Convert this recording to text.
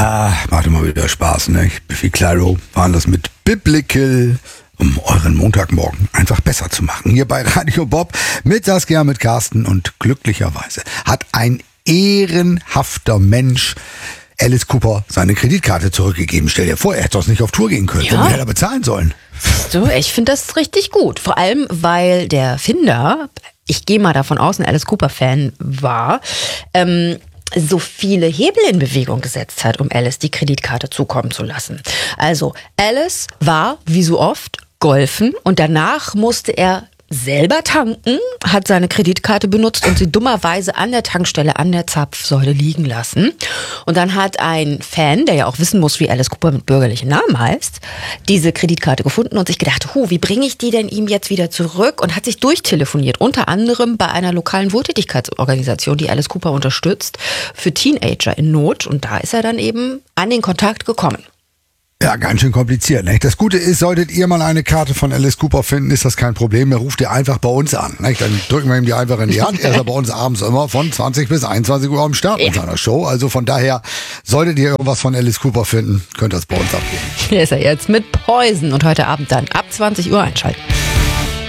Macht immer wieder Spaß, ne? Biffy Clyro waren das mit Biblical, um euren Montagmorgen einfach besser zu machen. Hier bei Radio Bob mit Saskia, mit Carsten und glücklicherweise hat ein ehrenhafter Mensch Alice Cooper seine Kreditkarte zurückgegeben. Stell dir vor, er hätte doch nicht auf Tour gehen können. Ja. Wo hätte er bezahlen sollen? So, ich finde das richtig gut. Vor allem, weil der Finder, ich gehe mal davon aus, ein Alice Cooper-Fan war, so viele Hebel in Bewegung gesetzt hat, um Alice die Kreditkarte zukommen zu lassen. Also Alice war, wie so oft, golfen und danach musste er selber tanken, hat seine Kreditkarte benutzt und sie dummerweise an der Tankstelle an der Zapfsäule liegen lassen. Und dann hat ein Fan, der ja auch wissen muss, wie Alice Cooper mit bürgerlichen Namen heißt, diese Kreditkarte gefunden und sich gedacht, wie bringe ich die denn ihm jetzt wieder zurück? Und hat sich durchtelefoniert, unter anderem bei einer lokalen Wohltätigkeitsorganisation, die Alice Cooper unterstützt, für Teenager in Not. Und da ist er dann eben an den Kontakt gekommen. Ja, ganz schön kompliziert. Nicht? Das Gute ist, solltet ihr mal eine Karte von Alice Cooper finden, ist das kein Problem. Er ruft ihr einfach bei uns an. Nicht? Dann drücken wir ihm die einfach in die Hand. Er ist ja bei uns abends immer von 20 bis 21 Uhr am Start mit seiner Show. Also von daher, solltet ihr irgendwas von Alice Cooper finden, könnt ihr es bei uns abgeben. Hier ist er jetzt mit Poison und heute Abend dann ab 20 Uhr einschalten.